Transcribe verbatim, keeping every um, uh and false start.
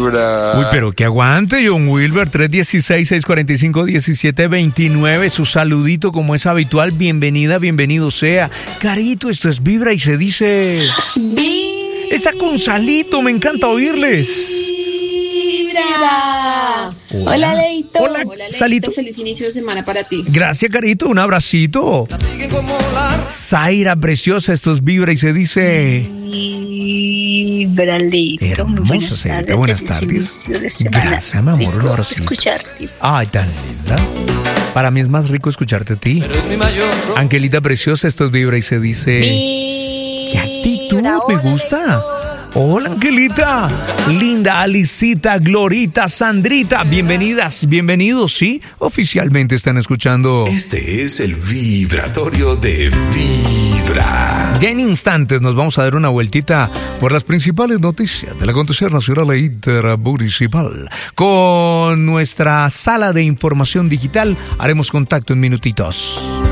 Vibra. Uy, pero que aguante, John Wilber, tres uno seis, seis cuatro cinco, uno siete dos nueve. Su saludito como es habitual. Bienvenida, bienvenido sea. Carito, esto es Vibra y se dice... Vibra. Está con Salito, me encanta oírles. Hola, Hola Leito. Hola, Hola Leito. Salito. Feliz inicio de semana para ti. Gracias, Carito, un abracito. Zaira, preciosa, esto es Vibra y se dice... Vibra, Leito. Hermosa, Zaira, buenas tardes. Gracias, mi amor, un abracito. Escucharte. Ay, tan linda. Para mí es más rico escucharte a ti. Angelita preciosa, esto es Vibra y se dice... ¡Qué actitud! Me gusta. Hola, Angelita. Linda, Alicita, Glorita, Sandrita. Bienvenidas, bienvenidos, ¿sí? Oficialmente están escuchando... Este es el vibratorio de Vibra. Ya en instantes nos vamos a dar una vueltita por las principales noticias del acontecer nacional e intermunicipal. Con nuestra sala de información digital haremos contacto en minutitos.